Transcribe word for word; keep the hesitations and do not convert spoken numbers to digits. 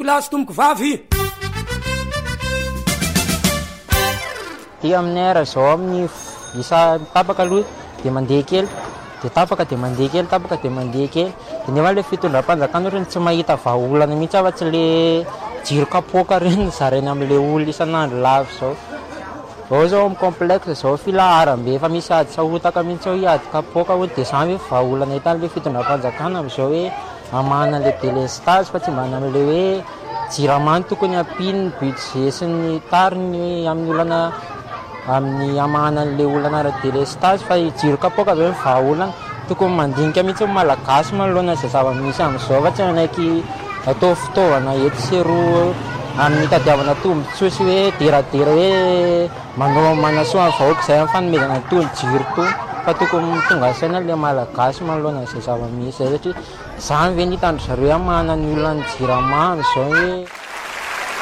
lasy tomboko vavy. Ty amin'ny ara zao amin'ny isa tapaka aloha dia mandeha kely, dia tapaka dia mandeha kely, tapaka dia mandeha kely. Dia nefa ilay fitondram-panjakana reny tsy mahita vahaolana mihitsy afa-tsy ilay jiro kapoaka reny zarainy amin'ilay olona isan'andro lavy zao. Ao zao amin'ny complexe zao filaharam-be efa misy ady sahotaka mihitsy ao hiady kapoaka ho dia zany hoe vahaolana hitan'ilay fitondram-panjakana amin'izao hoe hamahana an'ilay délestage fa tsy mba amin'ilay hoe jiramany tokony hampino ny budget sy ny tariny amin'ny olana amin'ny hamahana an'ilay olana ara-délestage fa jiro kapoaka zao ny vahaolana tokony mandinika mihitsy ny malagasy manoloana izay zava-misy amin'izao fa tsy manaiky atao fitaovana ety sy roa amin'ny tadiavana tombontsoa sy hoe deradera hoe manao manasoa ny vahoaka izay amin'ny fanomezana itony jiro itony fa tokony tonga saina ilay malagasy manoloana izay zava-misy zay satria izany ve ny hitandry zareo hamahana ny olona ny jirama amin'izao hoe